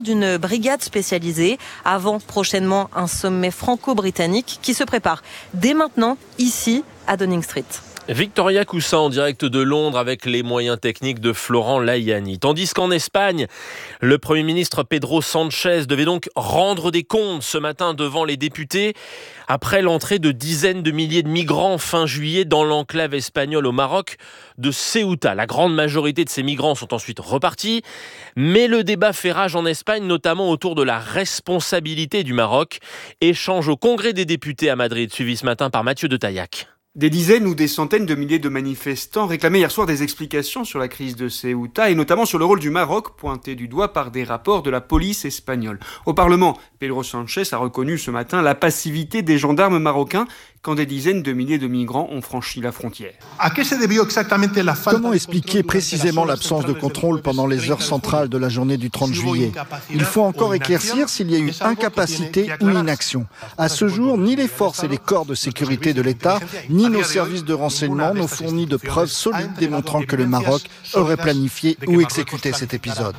d'une brigade spécialisée avant prochainement un sommet franco-britannique qui se prépare dès maintenant ici à Downing Street. Victoria Cousin en direct de Londres avec les moyens techniques de Florent Laiani. Tandis qu'en Espagne, le Premier ministre Pedro Sánchez devait donc rendre des comptes ce matin devant les députés après l'entrée de dizaines de milliers de migrants fin juillet dans l'enclave espagnole au Maroc de Ceuta. La grande majorité de ces migrants sont ensuite repartis, mais le débat fait rage en Espagne, notamment autour de la responsabilité du Maroc. Échange au Congrès des députés à Madrid, suivi ce matin par Mathieu de Taillac. Des dizaines ou des centaines de milliers de manifestants réclamaient hier soir des explications sur la crise de Ceuta et notamment sur le rôle du Maroc pointé du doigt par des rapports de la police espagnole. Au Parlement, Pedro Sánchez a reconnu ce matin la passivité des gendarmes marocains quand des dizaines de milliers de migrants ont franchi la frontière. Comment expliquer précisément l'absence de contrôle pendant les heures centrales de la journée du 30 juillet ? Il faut encore éclaircir s'il y a eu incapacité ou inaction. À ce jour, ni les forces et les corps de sécurité de l'État, ni nos services de renseignement n'ont fourni de preuves solides démontrant que le Maroc aurait planifié ou exécuté cet épisode.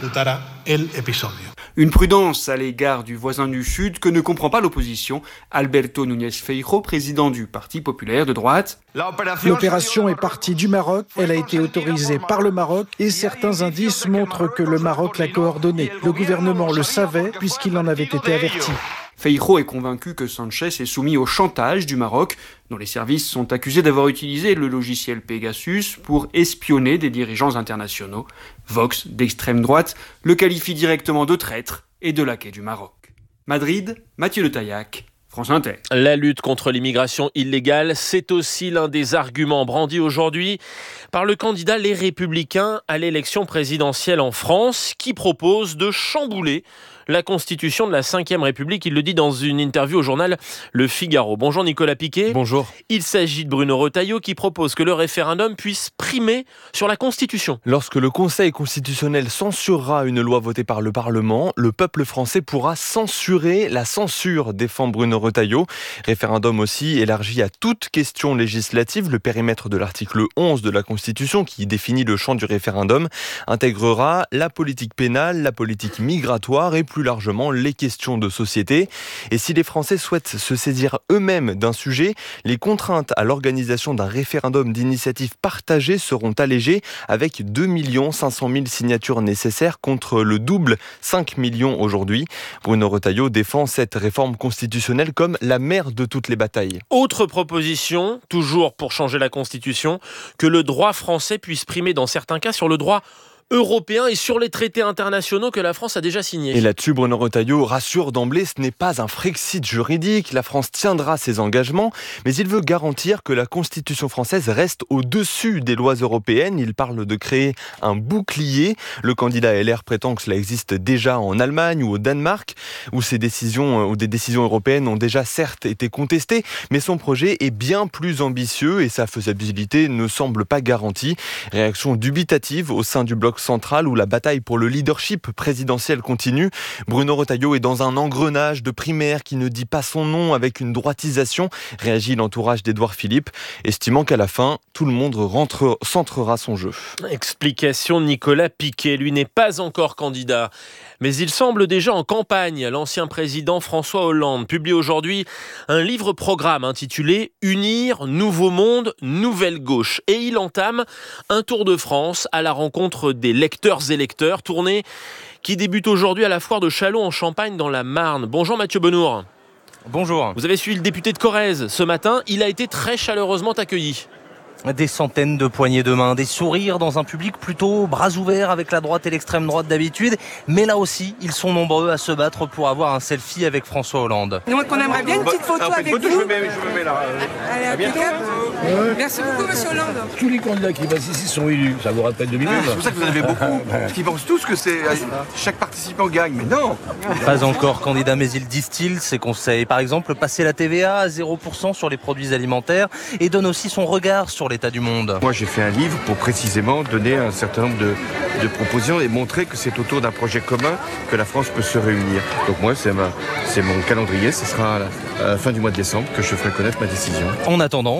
Une prudence à l'égard du voisin du Sud que ne comprend pas l'opposition. Alberto Núñez Feijóo, président du Parti populaire de droite. L'opération est partie du Maroc, elle a été autorisée par le Maroc et certains indices montrent que le Maroc l'a coordonnée. Le gouvernement le savait puisqu'il en avait été averti. Feijóo est convaincu que Sánchez est soumis au chantage du Maroc, dont les services sont accusés d'avoir utilisé le logiciel Pegasus pour espionner des dirigeants internationaux. Vox, d'extrême droite, le qualifie directement de traître et de laquais du Maroc. Madrid, Mathieu de Taillac, France Inter. La lutte contre l'immigration illégale, c'est aussi l'un des arguments brandis aujourd'hui par le candidat Les Républicains à l'élection présidentielle en France, qui propose de chambouler la constitution de la 5e République. Il le dit dans une interview au journal Le Figaro. Bonjour Nicolas Piquet. Bonjour. Il s'agit de Bruno Retailleau qui propose que le référendum puisse primer sur la Constitution. Lorsque le Conseil constitutionnel censurera une loi votée par le Parlement, le peuple français pourra censurer la censure, défend Bruno Retailleau. Référendum aussi élargi à toute question législative. Le périmètre de l'article 11 de la Constitution, qui définit le champ du référendum, intégrera la politique pénale, la politique migratoire et plus largement les questions de société. Et si les Français souhaitent se saisir eux-mêmes d'un sujet, les contraintes à l'organisation d'un référendum d'initiative partagée seront allégées avec 2 500 000 signatures nécessaires contre le double, 5 millions aujourd'hui. Bruno Retailleau défend cette réforme constitutionnelle comme la mère de toutes les batailles. Autre proposition, toujours pour changer la Constitution, que le droit français puisse primer dans certains cas sur le droit européen et sur les traités internationaux que la France a déjà signés. Et là-dessus, Bruno Retailleau rassure d'emblée, ce n'est pas un Frexit juridique, la France tiendra ses engagements, mais il veut garantir que la Constitution française reste au-dessus des lois européennes. Il parle de créer un bouclier. Le candidat LR prétend que cela existe déjà en Allemagne ou au Danemark, où des décisions européennes ont déjà certes été contestées, mais son projet est bien plus ambitieux et sa faisabilité ne semble pas garantie. Réaction dubitative au sein du bloc central où la bataille pour le leadership présidentiel continue. Bruno Retailleau est dans un engrenage de primaire qui ne dit pas son nom avec une droitisation, réagit l'entourage d'Édouard Philippe, estimant qu'à la fin, tout le monde centrera son jeu. Explication de Nicolas Piquet, lui n'est pas encore candidat, mais il semble déjà en campagne. L'ancien président François Hollande publie aujourd'hui un livre-programme intitulé « Unir, Nouveau Monde, Nouvelle Gauche ». Et il entame un tour de France à la rencontre des lecteurs et lecteurs, tournée qui débute aujourd'hui à la foire de Châlons en Champagne dans la Marne. Bonjour Mathieu Benour. Bonjour. Vous avez suivi le député de Corrèze ce matin, il a été très chaleureusement accueilli. Des centaines de poignées de main, des sourires dans un public plutôt bras ouverts avec la droite et l'extrême droite d'habitude. Mais là aussi, ils sont nombreux à se battre pour avoir un selfie avec François Hollande. Donc on aimerait bien une petite photo avec vous. Je me mets là. Allez, impeccable. Merci beaucoup, monsieur Hollande. Tous les candidats qui passent ici sont élus. Ça vous rappelle 2009. C'est pour ça que vous en avez beaucoup. Parce qu'ils pensent tous que chaque participant gagne. Mais non. Pas encore candidat, mais il distille ses conseils. Par exemple, passer la TVA à 0% sur les produits alimentaires et donne aussi son regard sur l'état du monde. Moi, j'ai fait un livre pour précisément donner un certain nombre de propositions et montrer que c'est autour d'un projet commun que la France peut se réunir. Donc moi, c'est mon calendrier. Ce sera à la fin du mois de décembre que je ferai connaître ma décision. En attendant, il profite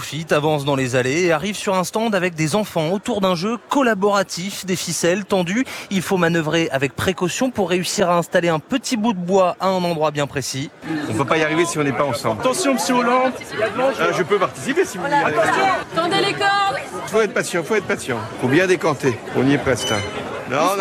profite, avance dans les allées et arrive sur un stand avec des enfants autour d'un jeu collaboratif, des ficelles tendues. Il faut manœuvrer avec précaution pour réussir à installer un petit bout de bois à un endroit bien précis. On ne peut pas y arriver si on n'est pas ensemble. Attention, monsieur Hollande. Je peux participer si vous voulez. Attention, tendez les cordes. Faut être patient. Faut bien décanter. On y est presque là. Non.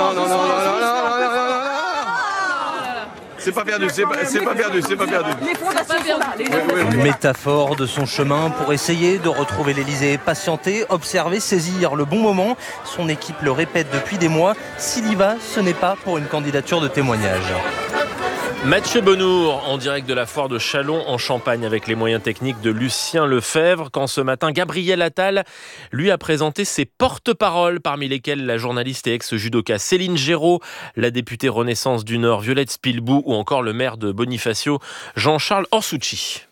C'est pas perdu. Les fondations sont là. Métaphore de son chemin pour essayer de retrouver l'Elysée. Patienter, observer, saisir le bon moment. Son équipe le répète depuis des mois. S'il y va, ce n'est pas pour une candidature de témoignage. Mathieu Bonnour en direct de la foire de Châlons en Champagne avec les moyens techniques de Lucien Lefebvre, quand ce matin Gabriel Attal lui a présenté ses porte-paroles, parmi lesquels la journaliste et ex-judoka Céline Géraud, la députée Renaissance du Nord Violette Spilbou ou encore le maire de Bonifacio Jean-Charles Orsucci.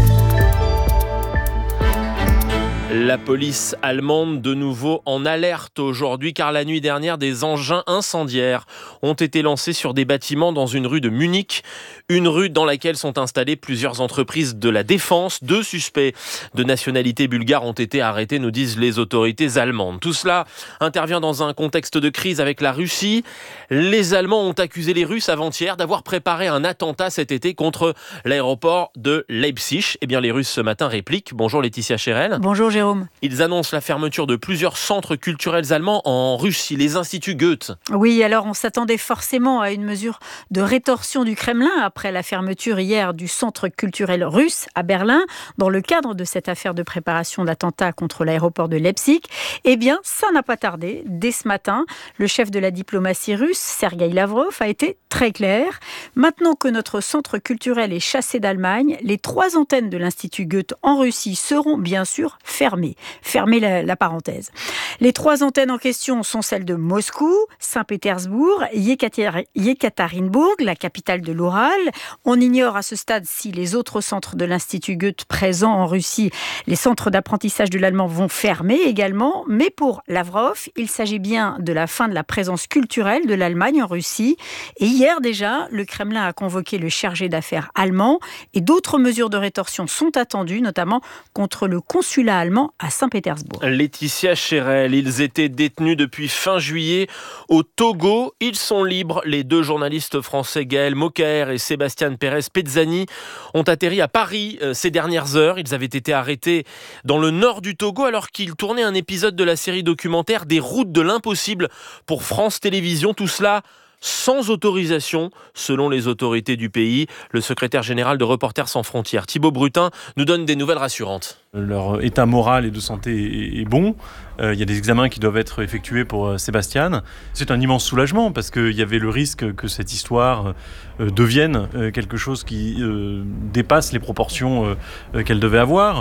La police allemande de nouveau en alerte aujourd'hui car la nuit dernière des engins incendiaires ont été lancés sur des bâtiments dans une rue de Munich, une rue dans laquelle sont installées plusieurs entreprises de la défense. 2 suspects de nationalité bulgare ont été arrêtés, nous disent les autorités allemandes. Tout cela intervient dans un contexte de crise avec la Russie. Les Allemands ont accusé les Russes avant-hier d'avoir préparé un attentat cet été contre l'aéroport de Leipzig. Eh bien les Russes ce matin répliquent. Bonjour Laetitia Chérel. Bonjour Jérôme. Ils annoncent la fermeture de plusieurs centres culturels allemands en Russie, les instituts Goethe. Oui, alors on s'attendait forcément à une mesure de rétorsion du Kremlin après la fermeture hier du centre culturel russe à Berlin, dans le cadre de cette affaire de préparation d'attentat contre l'aéroport de Leipzig. Eh bien, ça n'a pas tardé. Dès ce matin, le chef de la diplomatie russe, Sergueï Lavrov, a été très clair. Maintenant que notre centre culturel est chassé d'Allemagne, les 3 antennes de l'Institut Goethe en Russie seront bien sûr fermées. Fermez la parenthèse. Les 3 antennes en question sont celles de Moscou, Saint-Pétersbourg, Yekaterinbourg, la capitale de l'Oural. On ignore à ce stade si les autres centres de l'Institut Goethe présents en Russie, les centres d'apprentissage de l'allemand, vont fermer également. Mais pour Lavrov, il s'agit bien de la fin de la présence culturelle de l'Allemagne en Russie. Et hier déjà, le Kremlin a convoqué le chargé d'affaires allemand et d'autres mesures de rétorsion sont attendues, notamment contre le consulat allemand à Saint-Pétersbourg. Laetitia Chérel, ils étaient détenus depuis fin juillet au Togo. Ils sont libres. Les 2 journalistes français Gaël Mokaer et Sébastien Pérez-Pezzani ont atterri à Paris ces dernières heures. Ils avaient été arrêtés dans le nord du Togo alors qu'ils tournaient un épisode de la série documentaire Des routes de l'impossible pour France Télévisions. Tout cela sans autorisation, selon les autorités du pays. Le secrétaire général de Reporters sans frontières, Thibaut Brutin, nous donne des nouvelles rassurantes. Leur état moral et de santé est bon. Il y a des examens qui doivent être effectués pour Sébastien. C'est un immense soulagement parce qu'il y avait le risque que cette histoire devienne quelque chose qui dépasse les proportions qu'elle devait avoir.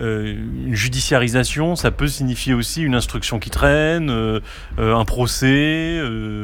Une judiciarisation, ça peut signifier aussi une instruction qui traîne, un procès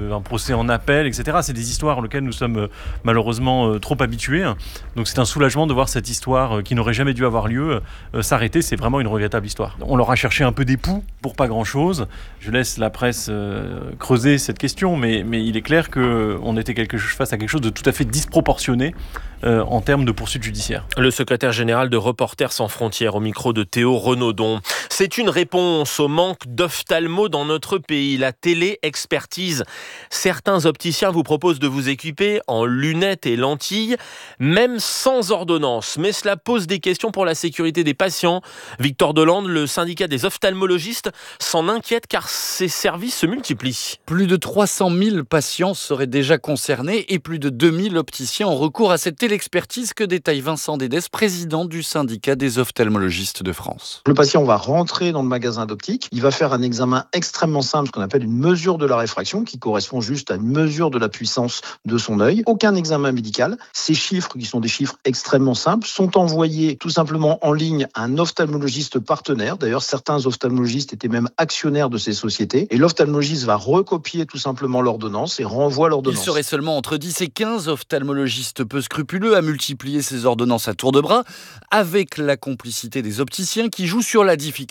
en appel, etc. C'est des histoires auxquelles nous sommes malheureusement trop habitués. Donc c'est un soulagement de voir cette histoire qui n'aurait jamais dû avoir lieu s'arrêter. C'est vraiment une regrettable histoire. On leur a cherché un peu d'époux pour pas grand-chose. Je laisse la presse creuser cette question, mais il est clair qu'on était face à quelque chose de tout à fait disproportionné en termes de poursuites judiciaires. Le secrétaire général de Reporters sans frontières au micro de Théo Renaudon. C'est une réponse au manque d'ophtalmo dans notre pays, la télé-expertise. Certains opticiens vous proposent de vous équiper en lunettes et lentilles, même sans ordonnance. Mais cela pose des questions pour la sécurité des patients. Victor Delande, le syndicat des ophtalmologistes, s'en inquiète car ces services se multiplient. Plus de 300 000 patients seraient déjà concernés et plus de 2000 opticiens ont recours à cette télé-expertise que détaille Vincent Dédès, président du syndicat des ophtalmologistes de France. Le patient va rentrer dans le magasin d'optique, il va faire un examen extrêmement simple, ce qu'on appelle une mesure de la réfraction, qui correspond juste à une mesure de la puissance de son œil. Aucun examen médical. Ces chiffres, qui sont des chiffres extrêmement simples, sont envoyés tout simplement en ligne à un ophtalmologiste partenaire. D'ailleurs, certains ophtalmologistes étaient même actionnaires de ces sociétés. Et l'ophtalmologiste va recopier tout simplement l'ordonnance et renvoie l'ordonnance. Il serait seulement entre 10 et 15 ophtalmologistes peu scrupuleux à multiplier ces ordonnances à tour de bras, avec la complicité des opticiens qui jouent sur la difficulté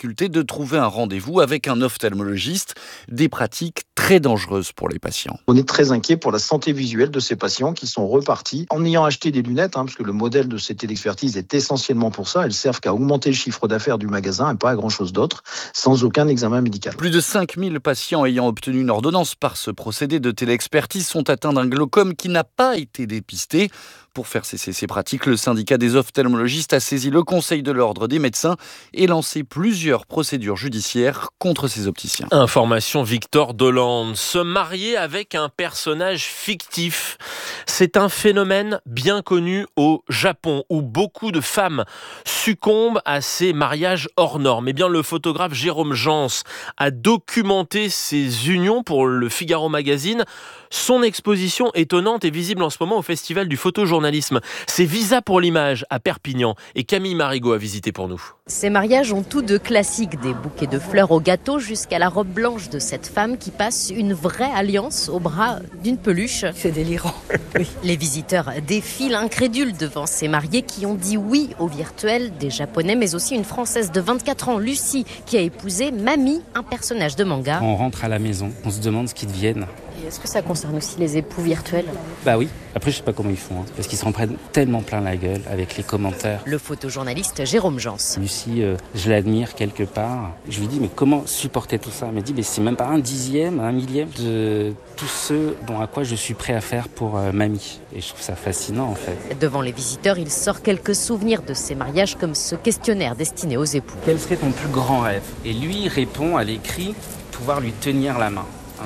difficulté de trouver un rendez-vous avec un ophtalmologiste, des pratiques très dangereuses pour les patients. On est très inquiet pour la santé visuelle de ces patients qui sont repartis en ayant acheté des lunettes, parce que le modèle de ces téléexpertises est essentiellement pour ça. Elles servent qu'à augmenter le chiffre d'affaires du magasin et pas à grand-chose d'autre, sans aucun examen médical. Plus de 5000 patients ayant obtenu une ordonnance par ce procédé de téléexpertise sont atteints d'un glaucome qui n'a pas été dépisté. Pour faire cesser ces pratiques, le syndicat des ophtalmologistes a saisi le Conseil de l'ordre des médecins et lancé plusieurs procédures judiciaires contre ces opticiens. Information Victor Dolande. Se marier avec un personnage fictif, c'est un phénomène bien connu au Japon où beaucoup de femmes succombent à ces mariages hors normes. Eh bien, le photographe Jérôme Jans a documenté ces unions pour le Figaro Magazine. Son exposition étonnante est visible en ce moment au Festival du photojournalisme. C'est Visa pour l'image à Perpignan et Camille Marigot a visité pour nous. Ces mariages ont tout de classique, des bouquets de fleurs au gâteau jusqu'à la robe blanche de cette femme qui passe une vraie alliance au bras d'une peluche. C'est délirant. Oui. Les visiteurs défilent incrédules devant ces mariés qui ont dit oui au virtuel, des Japonais mais aussi une Française de 24 ans, Lucie, qui a épousé Mamie, un personnage de manga. On rentre à la maison, on se demande ce qu'ils deviennent. Et est-ce que ça concerne aussi les époux virtuels ? Bah oui, après je sais pas comment ils font, parce qu'ils s'en prennent tellement plein la gueule avec les commentaires. Le photojournaliste Jérôme Jans. Lucie, je l'admire quelque part. Je lui dis mais comment supporter tout ça ? Elle me dit mais c'est même pas un dixième, un millième de tout ce à quoi je suis prêt à faire pour Mamie. Et je trouve ça fascinant en fait. Devant les visiteurs, il sort quelques souvenirs de ces mariages comme ce questionnaire destiné aux époux. Quel serait ton plus grand rêve ? Et lui répond à l'écrit, pouvoir lui tenir la main.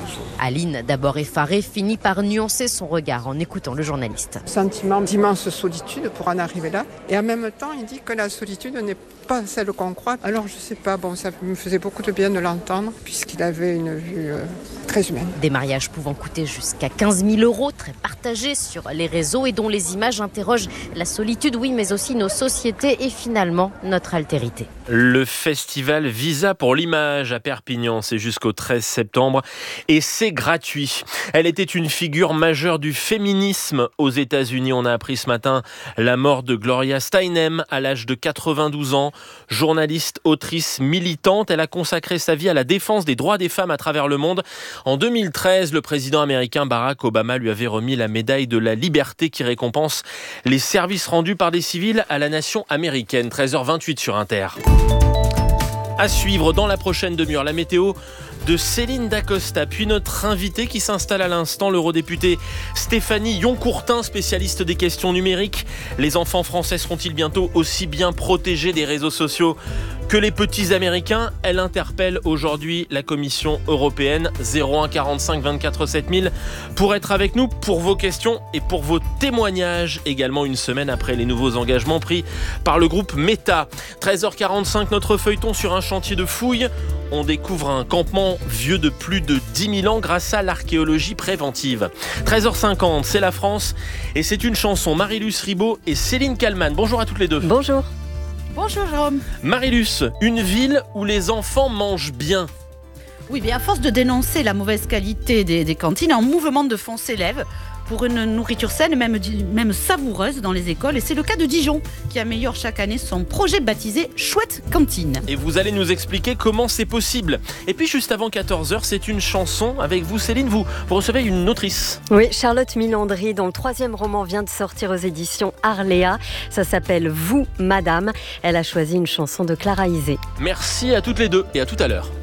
Aline, d'abord effarée, finit par nuancer son regard en écoutant le journaliste. Sentiment d'immense solitude pour en arriver là. Et en même temps, il dit que la solitude n'est pas celle qu'on croit. Alors je sais pas, ça me faisait beaucoup de bien de l'entendre, puisqu'il avait une vue très humaine. Des mariages pouvant coûter jusqu'à 15 000 €, très partagés sur les réseaux et dont les images interrogent la solitude, oui, mais aussi nos sociétés et finalement notre altérité. Le festival Visa pour l'image à Perpignan, c'est jusqu'au 13 septembre et c'est gratuit. Elle était une figure majeure du féminisme aux États-Unis. On a appris ce matin la mort de Gloria Steinem à l'âge de 92 ans. Journaliste, autrice, militante, elle a consacré sa vie à la défense des droits des femmes à travers le monde. En 2013, le président américain Barack Obama lui avait remis la médaille de la liberté qui récompense les services rendus par des civils à la nation américaine. 13h28 sur Inter. À suivre dans la prochaine demi-heure, la météo de Céline Dacosta, puis notre invité qui s'installe à l'instant, l'eurodéputée Stéphanie Yoncourtin, spécialiste des questions numériques. Les enfants français seront-ils bientôt aussi bien protégés des réseaux sociaux que les petits américains ? Elle interpelle aujourd'hui la Commission européenne. 01 45 24 7000 pour être avec nous, pour vos questions et pour vos témoignages. Également une semaine après les nouveaux engagements pris par le groupe Meta. 13h45, notre feuilleton sur un chantier de fouilles. On découvre un campement vieux de plus de 10 000 ans grâce à l'archéologie préventive. 13h50, c'est la France et c'est une chanson. Marie-Luce Ribaud et Céline Kallmann. Bonjour à toutes les deux. Bonjour. Bonjour Jérôme. Marie-Luce, une ville où les enfants mangent bien. Oui, bien à force de dénoncer la mauvaise qualité des cantines, un mouvement de fond s'élève pour une nourriture saine, même savoureuse dans les écoles. Et c'est le cas de Dijon, qui améliore chaque année son projet baptisé Chouette Cantine. Et vous allez nous expliquer comment c'est possible. Et puis juste avant 14h, c'est une chanson avec vous Céline, vous recevez une autrice. Oui, Charlotte Milandry, dont le 3e roman vient de sortir aux éditions Arléa. Ça s'appelle Vous, Madame. Elle a choisi une chanson de Clara Isé. Merci à toutes les deux et à tout à l'heure.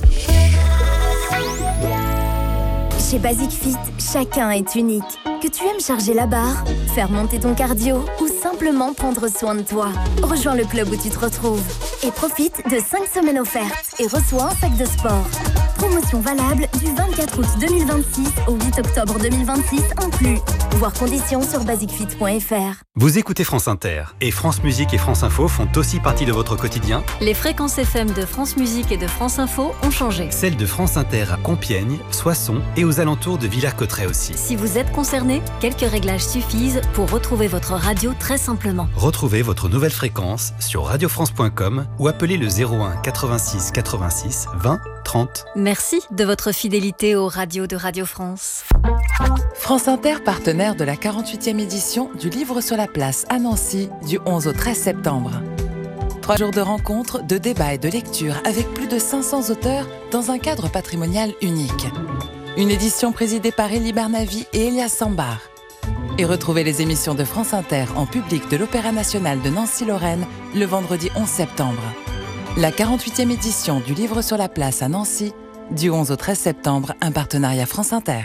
Chez Basic Fit, chacun est unique. Que tu aimes charger la barre, faire monter ton cardio ou simplement prendre soin de toi, rejoins le club où tu te retrouves et profite de 5 semaines offertes et reçois un sac de sport. Promotion valable du 24 août 2026 au 8 octobre 2026 inclus. Voir conditions sur basicfit.fr. Vous écoutez France Inter et France Musique et France Info font aussi partie de votre quotidien. Les fréquences FM de France Musique et de France Info ont changé. Celles de France Inter à Compiègne, Soissons et aux alentours de Villers-Cotterêts aussi. Si vous êtes concerné, quelques réglages suffisent pour retrouver votre radio très simplement. Retrouvez votre nouvelle fréquence sur radiofrance.com ou appelez le 01 86 86 20 30. Merci de votre fidélité aux radios de Radio France. France Inter, partenaire de la 48e édition du Livre sur la place à Nancy du 11 au 13 septembre. 3 jours de rencontres, de débats et de lectures avec plus de 500 auteurs dans un cadre patrimonial unique. Une édition présidée par Elie Barnavi et Elias Sambar. Et retrouvez les émissions de France Inter en public de l'Opéra National de Nancy-Lorraine le vendredi 11 septembre. La 48e édition du Livre sur la place à Nancy, du 11 au 13 septembre, un partenariat France Inter.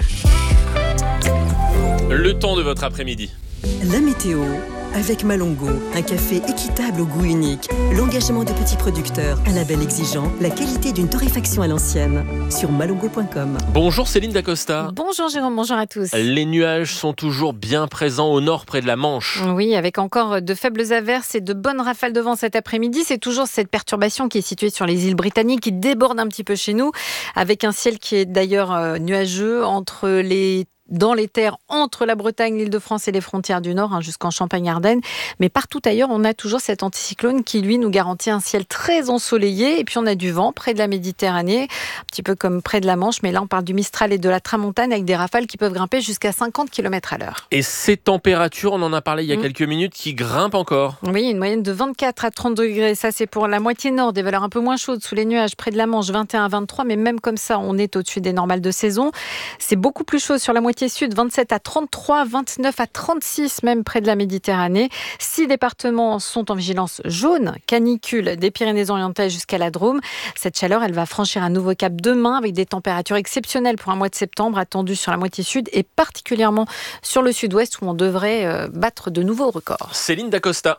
Le temps de votre après-midi. La météo avec Malongo, un café équitable au goût unique, l'engagement de petits producteurs, un label exigeant, la qualité d'une torréfaction à l'ancienne. Sur malongo.com. Bonjour Céline Dacosta. Bonjour Jérôme, bonjour à tous. Les nuages sont toujours bien présents au nord près de la Manche. Oui, avec encore de faibles averses et de bonnes rafales de vent cet après-midi. C'est toujours cette perturbation qui est située sur les îles Britanniques qui déborde un petit peu chez nous, avec un ciel qui est d'ailleurs nuageux dans les terres entre la Bretagne, l'Île-de-France et les frontières du Nord, jusqu'en Champagne-Ardenne. Mais partout ailleurs, on a toujours cet anticyclone qui, lui, nous garantit un ciel très ensoleillé. Et puis, on a du vent près de la Méditerranée, un petit peu comme près de la Manche. Mais là, on parle du Mistral et de la Tramontane avec des rafales qui peuvent grimper jusqu'à 50 km/h. Et ces températures, on en a parlé il y a quelques minutes, qui grimpent encore. Oui, une moyenne de 24 à 30 degrés. Ça, c'est pour la moitié nord, des valeurs un peu moins chaudes sous les nuages près de la Manche, 21 à 23. Mais même comme ça, on est au-dessus des normales de saison. C'est beaucoup plus chaud sur la moitié sud, 27 à 33, 29 à 36 même près de la Méditerranée. 6 départements sont en vigilance jaune, canicule des Pyrénées-Orientales jusqu'à la Drôme. Cette chaleur, elle va franchir un nouveau cap demain avec des températures exceptionnelles pour un mois de septembre attendues sur la moitié sud et particulièrement sur le sud-ouest où on devrait battre de nouveaux records. Céline Dacosta.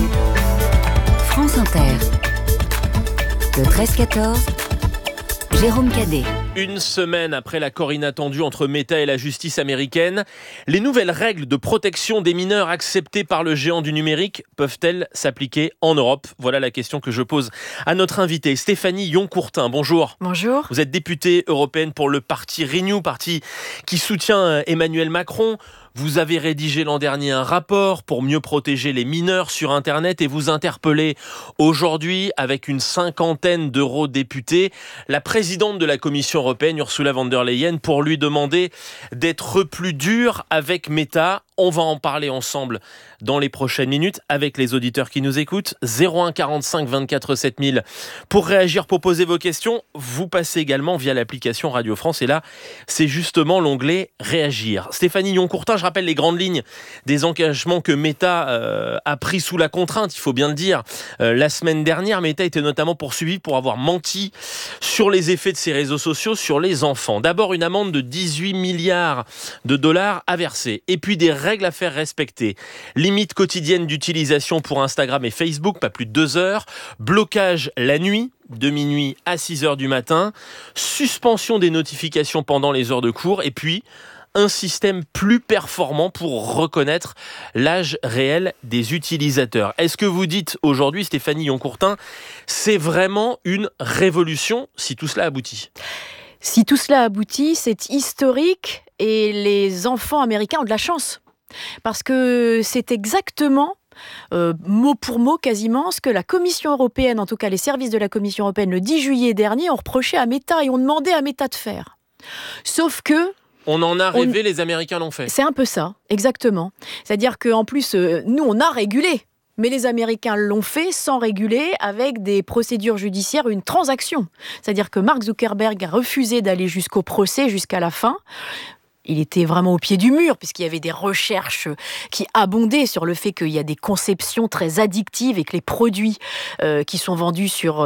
France Inter. Le 13-14. Jérôme Cadet. Une semaine après l'accord inattendu entre Meta et la justice américaine, les nouvelles règles de protection des mineurs acceptées par le géant du numérique peuvent-elles s'appliquer en Europe ? Voilà la question que je pose à notre invitée Stéphanie Yoncourtin. Bonjour. Bonjour. Vous êtes députée européenne pour le parti Renew, parti qui soutient Emmanuel Macron. Vous avez rédigé l'an dernier un rapport pour mieux protéger les mineurs sur Internet et vous interpellez aujourd'hui avec une 50aine d'eurodéputés la présidente de la Commission européenne, Ursula von der Leyen, pour lui demander d'être plus dure avec Meta. On va en parler ensemble dans les prochaines minutes avec les auditeurs qui nous écoutent. 01 45 24 7000 pour réagir, pour poser vos questions. Vous passez également via l'application Radio France et là, c'est justement l'onglet Réagir. Stéphanie Yoncourtin, je rappelle les grandes lignes des engagements que Meta a pris sous la contrainte, il faut bien le dire. La semaine dernière, Meta était notamment poursuivi pour avoir menti sur les effets de ses réseaux sociaux sur les enfants. D'abord, une amende de 18 milliards de dollars à verser et puis des règles à faire respecter. Limite quotidienne d'utilisation pour Instagram et Facebook, pas plus de 2 heures. Blocage la nuit, de minuit à 6 heures du matin. Suspension des notifications pendant les heures de cours. Et puis, un système plus performant pour reconnaître l'âge réel des utilisateurs. Est-ce que vous dites aujourd'hui, Stéphanie Yoncourtin, c'est vraiment une révolution si tout cela aboutit ? Si tout cela aboutit, c'est historique et les enfants américains ont de la chance. Parce que c'est exactement, mot pour mot quasiment, ce que la Commission européenne, en tout cas les services de la Commission européenne, le 10 juillet dernier, ont reproché à Meta et ont demandé à Meta de faire. Sauf que... On en a rêvé, les Américains l'ont fait. C'est un peu ça, exactement. C'est-à-dire qu'en plus, nous, on a régulé. Mais les Américains l'ont fait sans réguler, avec des procédures judiciaires, une transaction. C'est-à-dire que Mark Zuckerberg a refusé d'aller jusqu'au procès, jusqu'à la fin. Il était vraiment au pied du mur, puisqu'il y avait des recherches qui abondaient sur le fait qu'il y a des conceptions très addictives et que les produits qui sont vendus sur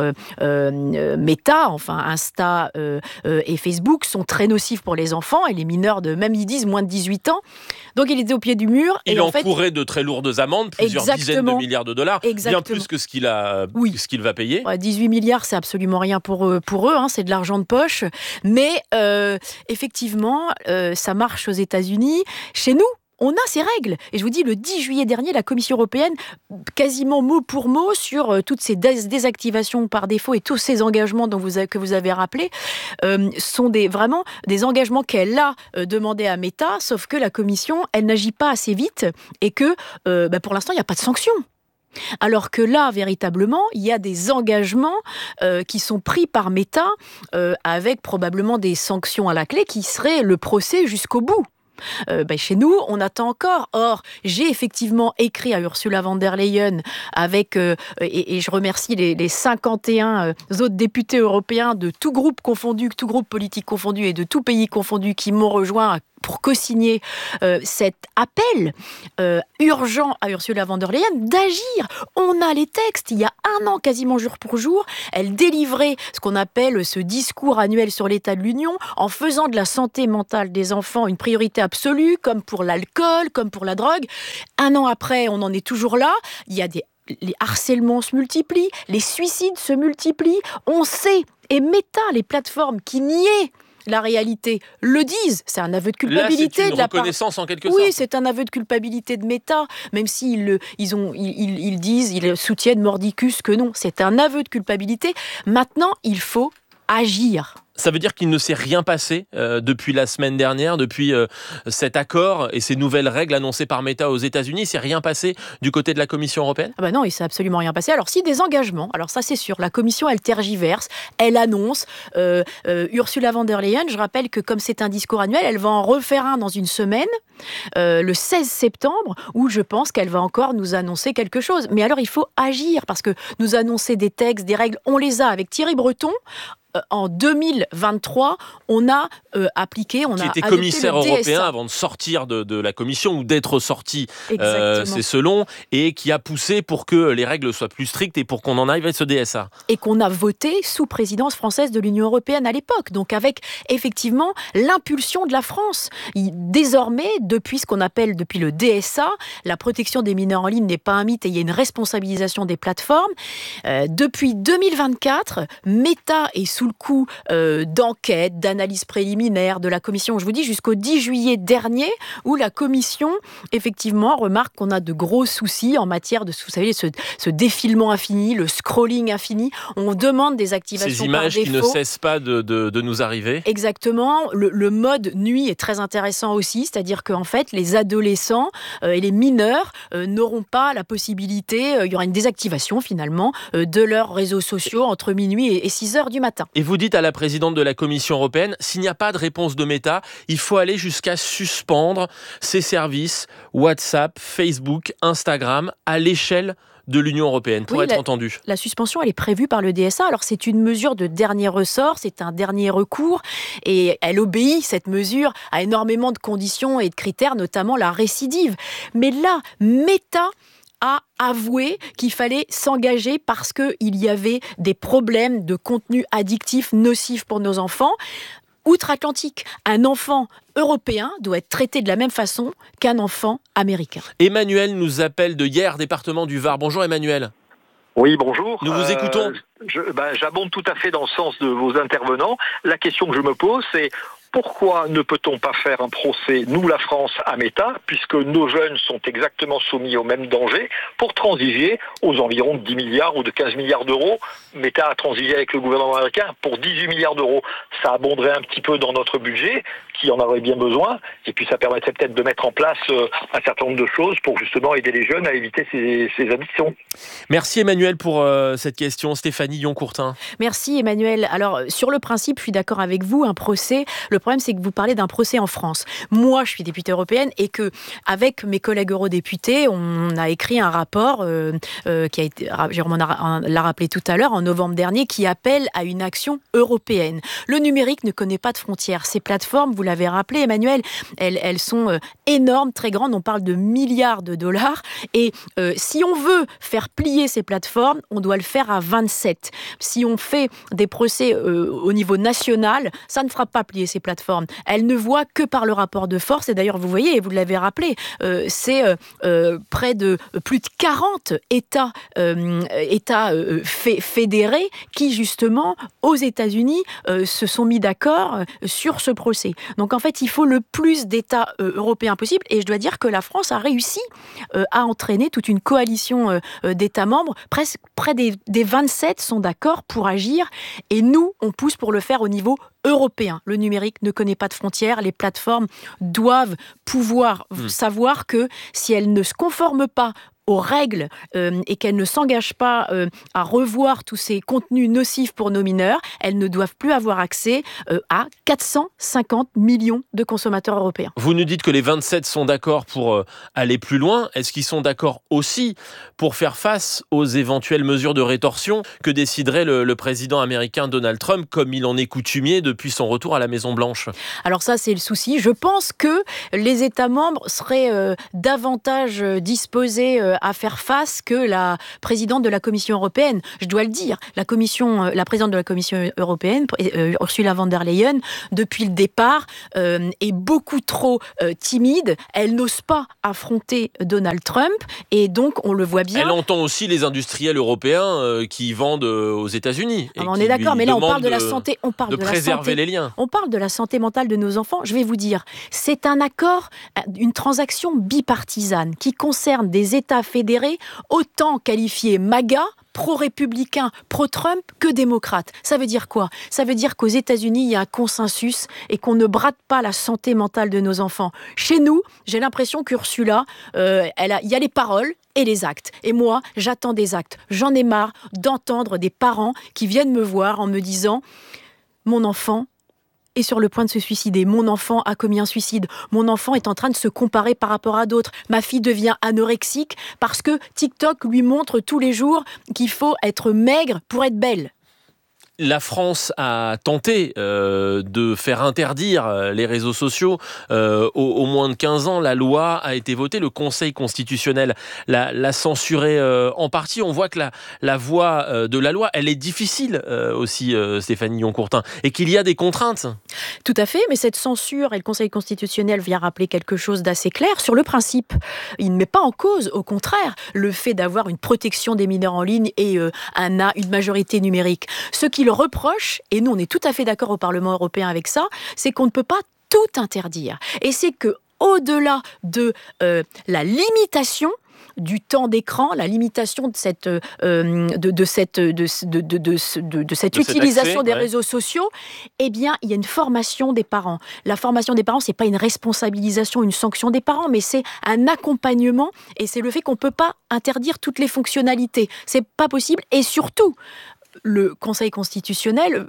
Meta, enfin Insta et Facebook, sont très nocifs pour les enfants et les mineurs de, même ils disent, moins de 18 ans. Donc il était au pied du mur. Il encourait de très lourdes amendes, plusieurs dizaines de milliards de dollars, Exactement. Bien plus que ce qu'il va payer. 18 milliards, c'est absolument rien pour eux, c'est de l'argent de poche. Mais effectivement, ça marche aux États-Unis. Chez nous, on a ces règles. Et je vous dis, le 10 juillet dernier, la Commission européenne, quasiment mot pour mot, sur toutes ces désactivations par défaut et tous ces engagements que vous avez rappelés, sont vraiment des engagements qu'elle a demandé à Meta, sauf que la Commission, elle n'agit pas assez vite et que, pour l'instant, il n'y a pas de sanctions. Alors que là, véritablement, il y a des engagements qui sont pris par Meta avec probablement des sanctions à la clé qui seraient le procès jusqu'au bout. Chez nous, on attend encore. Or, j'ai effectivement écrit à Ursula von der Leyen avec, et je remercie les 51 autres députés européens de tout groupe confondu, tout groupe politique confondu et de tout pays confondu qui m'ont rejoint pour co-signer cet appel urgent à Ursula von der Leyen d'agir. On a les textes. Il y a un an, quasiment jour pour jour, elle délivrait ce qu'on appelle ce discours annuel sur l'état de l'Union en faisant de la santé mentale des enfants une priorité absolue, comme pour l'alcool, comme pour la drogue. Un an après, on en est toujours là. Il y a les harcèlements se multiplient, les suicides se multiplient. On sait, et Meta, les plateformes qui niaient la réalité le disent, c'est un aveu de culpabilité. Là, c'est une reconnaissance en quelque sorte. Oui, c'est un aveu de culpabilité de Meta, même s'ils ils soutiennent mordicus que non, c'est un aveu de culpabilité. Maintenant, il faut agir. Ça veut dire qu'il ne s'est rien passé depuis la semaine dernière, depuis cet accord et ces nouvelles règles annoncées par Meta aux États-Unis. Il ne s'est rien passé du côté de la Commission européenne ? Non, il ne s'est absolument rien passé. Alors si, des engagements. Alors ça, c'est sûr. La Commission, elle tergiverse, elle annonce. Ursula von der Leyen, je rappelle que comme c'est un discours annuel, elle va en refaire un dans une semaine, le 16 septembre, où je pense qu'elle va encore nous annoncer quelque chose. Mais alors, il faut agir, parce que nous annoncer des textes, des règles, on les a avec Thierry Breton. En 2023, on a appliqué, qui était commissaire européen avant de sortir de la Commission ou d'être sorti, c'est selon, et qui a poussé pour que les règles soient plus strictes et pour qu'on en arrive à ce DSA. Et qu'on a voté sous présidence française de l'Union européenne à l'époque, donc avec effectivement l'impulsion de la France. Désormais, depuis le DSA, la protection des mineurs en ligne n'est pas un mythe et il y a une responsabilisation des plateformes. Depuis 2024, Meta est sous le coup d'enquête, d'analyse préliminaire de la Commission, je vous dis, jusqu'au 10 juillet dernier, où la Commission, effectivement, remarque qu'on a de gros soucis en matière de, vous savez, ce défilement infini, le scrolling infini. On demande des activations par défaut. Ces images qui ne cessent pas de nous arriver. Exactement. Le mode nuit est très intéressant aussi, c'est-à-dire qu'en fait, les adolescents et les mineurs n'auront pas la possibilité, il y aura une désactivation finalement, de leurs réseaux sociaux entre minuit et 6 heures du matin. Et vous dites à la présidente de la Commission européenne, s'il n'y a pas de réponse de Meta, il faut aller jusqu'à suspendre ces services WhatsApp, Facebook, Instagram à l'échelle de l'Union européenne pour être entendu. La suspension, elle est prévue par le DSA. Alors, c'est une mesure de dernier ressort, c'est un dernier recours et elle obéit, cette mesure, à énormément de conditions et de critères, notamment la récidive. Mais là, Meta a avoué qu'il fallait s'engager parce qu'il y avait des problèmes de contenu addictif nocif pour nos enfants. Outre-Atlantique, un enfant européen doit être traité de la même façon qu'un enfant américain. Emmanuel nous appelle de Hyères, département du Var. Bonjour Emmanuel. Oui, bonjour. Nous vous écoutons. J'abonde tout à fait dans le sens de vos intervenants. La question que je me pose, c'est pourquoi ne peut-on pas faire un procès, nous la France, à Meta, puisque nos jeunes sont exactement soumis au même danger, pour transiger aux environs de 10 milliards ou de 15 milliards d'euros. Meta a transigé avec le gouvernement américain pour 18 milliards d'euros. Ça abonderait un petit peu dans notre budget, qui en aurait bien besoin, et puis ça permettrait peut-être de mettre en place un certain nombre de choses pour justement aider les jeunes à éviter ces addictions. Merci Emmanuel pour cette question. Stéphanie Yoncourtin. Merci Emmanuel. Alors, sur le principe, je suis d'accord avec vous, un procès, le problème c'est que vous parlez d'un procès en France. Moi, je suis députée européenne et que, avec mes collègues eurodéputés, on a écrit un rapport qui a été, Jérôme l'a rappelé tout à l'heure, en novembre dernier, qui appelle à une action européenne. Le numérique ne connaît pas de frontières. Ces plateformes, vous l'avez rappelé Emmanuel, elles sont énormes, très grandes, on parle de milliards de dollars et si on veut faire plier ces plateformes, on doit le faire à 27. Si on fait des procès au niveau national, ça ne fera pas plier ces plateformes. Elles ne voient que par le rapport de force et d'ailleurs vous voyez, et vous l'avez rappelé, c'est près de plus de 40 États fédérés qui justement aux États-Unis se sont mis d'accord sur ce procès. Donc en fait, il faut le plus d'États européens possible et je dois dire que la France a réussi à entraîner toute une coalition d'États membres. Presque près des 27 sont d'accord pour agir et nous, on pousse pour le faire au niveau européen. Le numérique ne connaît pas de frontières. Les plateformes doivent pouvoir savoir que si elles ne se conforment pas aux règles et qu'elles ne s'engagent pas à revoir tous ces contenus nocifs pour nos mineurs, elles ne doivent plus avoir accès à 450 millions de consommateurs européens. Vous nous dites que les 27 sont d'accord pour aller plus loin. Est-ce qu'ils sont d'accord aussi pour faire face aux éventuelles mesures de rétorsion que déciderait le président américain Donald Trump, comme il en est coutumier depuis son retour à la Maison-Blanche ? Alors ça, c'est le souci. Je pense que les États membres seraient davantage disposés à faire face que la présidente de la Commission européenne. Je dois le dire, la présidente de la Commission européenne, Ursula von der Leyen, depuis le départ, est beaucoup trop timide. Elle n'ose pas affronter Donald Trump et donc on le voit bien. Elle entend aussi les industriels européens qui vendent aux États-Unis. On est d'accord, mais là on parle de la santé, on parle de préserver les liens. On parle de la santé mentale de nos enfants. Je vais vous dire, c'est un accord, une transaction bipartisane qui concerne des États fédérés autant qualifiés MAGA, pro-républicains, pro-Trump, que démocrates. Ça veut dire quoi ? Ça veut dire qu'aux États-Unis, il y a un consensus et qu'on ne brade pas la santé mentale de nos enfants. Chez nous, j'ai l'impression qu'Ursula, il y a les paroles et les actes. Et moi, j'attends des actes. J'en ai marre d'entendre des parents qui viennent me voir en me disant « Mon enfant est sur le point de se suicider. Mon enfant a commis un suicide. Mon enfant est en train de se comparer par rapport à d'autres. Ma fille devient anorexique parce que TikTok lui montre tous les jours qu'il faut être maigre pour être belle. » La France a tenté de faire interdire les réseaux sociaux au moins de 15 ans. La loi a été votée, le Conseil constitutionnel l'a censurée en partie. On voit que la voie de la loi, elle est difficile aussi, Stéphanie Yoncourtin, et qu'il y a des contraintes. Tout à fait, mais cette censure, et le Conseil constitutionnel vient rappeler quelque chose d'assez clair sur le principe. Il ne met pas en cause, au contraire, le fait d'avoir une protection des mineurs en ligne et une majorité numérique. Ce qu'il reproche, et nous on est tout à fait d'accord au Parlement européen avec ça, c'est qu'on ne peut pas tout interdire. Et c'est que au-delà de la limitation du temps d'écran, la limitation de cette utilisation des réseaux sociaux, eh bien, il y a une formation des parents. La formation des parents, c'est pas une responsabilisation, une sanction des parents, mais c'est un accompagnement et c'est le fait qu'on ne peut pas interdire toutes les fonctionnalités. C'est pas possible et surtout, le Conseil constitutionnel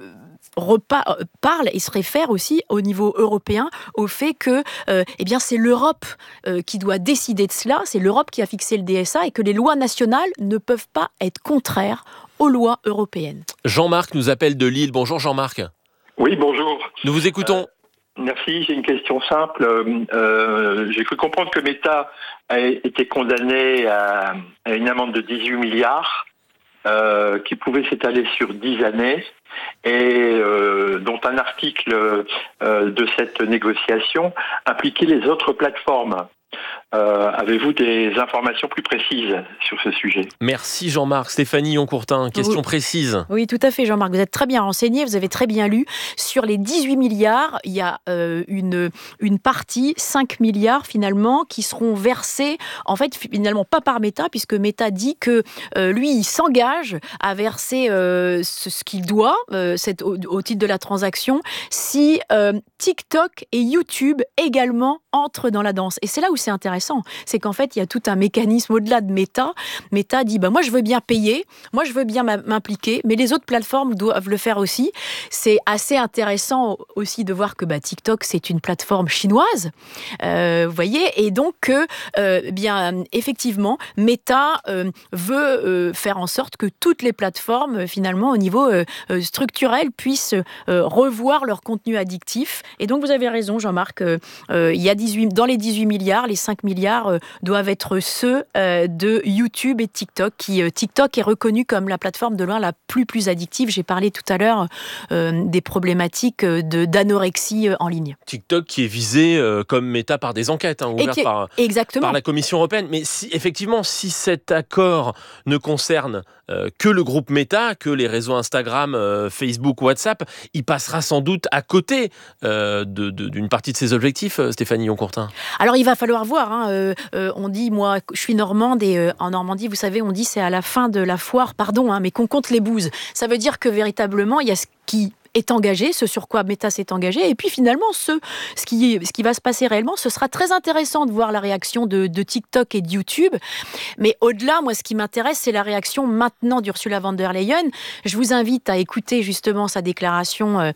parle et se réfère aussi au niveau européen au fait que c'est l'Europe qui doit décider de cela, c'est l'Europe qui a fixé le DSA et que les lois nationales ne peuvent pas être contraires aux lois européennes. Jean-Marc nous appelle de Lille. Bonjour Jean-Marc. Oui, bonjour. Nous vous écoutons. Merci, j'ai une question simple. J'ai cru comprendre que Meta a été condamné à une amende de 18 milliards. Qui pouvait s'étaler sur 10 années et dont un article de cette négociation impliquait les autres plateformes. Avez-vous des informations plus précises sur ce sujet ? Merci Jean-Marc. Stéphanie Yoncourtin, question précise. Oui, tout à fait Jean-Marc, vous êtes très bien renseigné, vous avez très bien lu. Sur les 18 milliards, il y a une partie, 5 milliards finalement, qui seront versés, en fait finalement pas par Meta, puisque Meta dit que lui, il s'engage à verser ce qu'il doit au titre de la transaction, si TikTok et YouTube également entrent dans la danse. Et c'est là où c'est intéressant, c'est qu'en fait, il y a tout un mécanisme au-delà de Meta. Meta dit, moi je veux bien payer, moi je veux bien m'impliquer, mais les autres plateformes doivent le faire aussi. C'est assez intéressant aussi de voir que TikTok, c'est une plateforme chinoise, vous voyez, et donc effectivement, Meta veut faire en sorte que toutes les plateformes, finalement, au niveau structurel, puissent revoir leur contenu addictif. Et donc, vous avez raison, Jean-Marc, il y a dans les 18 milliards, les 5 milliards doivent être ceux de YouTube et TikTok. TikTok est reconnu comme la plateforme de loin la plus addictive. J'ai parlé tout à l'heure des problématiques d'anorexie en ligne. TikTok qui est visé comme Meta par des enquêtes ouvertes par la Commission européenne. Mais si cet accord ne concerne que le groupe Meta, que les réseaux Instagram, Facebook, WhatsApp, il passera sans doute à côté d'une partie de ses objectifs, Stéphanie Yoncourtin. Alors il va falloir voir. On dit, moi, je suis normande et en Normandie, vous savez, on dit c'est à la fin de la foire, mais qu'on compte les bouses. Ça veut dire que véritablement, il y a ce qui est engagé, ce sur quoi Meta s'est engagé. Et puis finalement, ce qui va se passer réellement, ce sera très intéressant de voir la réaction de TikTok et de YouTube. Mais au-delà, moi, ce qui m'intéresse, c'est la réaction maintenant d'Ursula von der Leyen. Je vous invite à écouter justement sa déclaration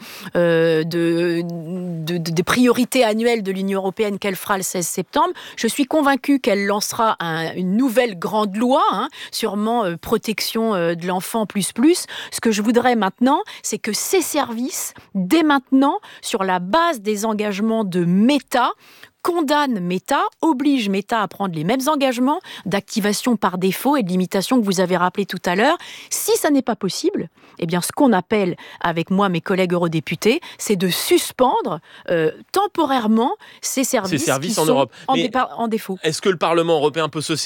de priorités annuelles de l'Union européenne qu'elle fera le 16 septembre. Je suis convaincue qu'elle lancera une nouvelle grande loi, sûrement protection de l'enfant plus. Ce que je voudrais maintenant, c'est que ces services, dès maintenant, sur la base des engagements de Meta, condamne Meta, oblige Meta à prendre les mêmes engagements d'activation par défaut et de limitation que vous avez rappelé tout à l'heure. Si ça n'est pas possible, eh bien, ce qu'on appelle, avec moi, mes collègues eurodéputés, c'est de suspendre temporairement ces services qui en sont Europe. en défaut. Est-ce que le Parlement européen peut se